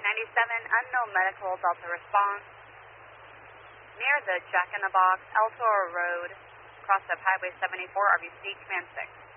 97, unknown medical, Delta response. Near the Jack in the Box, El Toro Road, cross of Highway 74, RBC, Command 6.